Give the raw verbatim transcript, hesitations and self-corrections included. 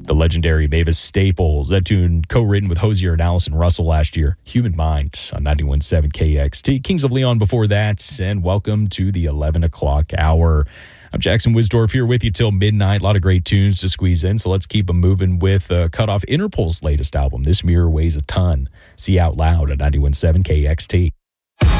The legendary Mavis Staples. That tune co-written with Hosier and Allison Russell last year. Human Mind on ninety-one point seven K X T. Kings of Leon before that. And welcome to the eleven o'clock hour. I'm Jackson Wisdorf here with you till midnight. A lot of great tunes to squeeze in, so let's keep them moving with uh, cut off Interpol's latest album. This Mirror Weighs a Ton. See Out Loud at ninety-one point seven K X T.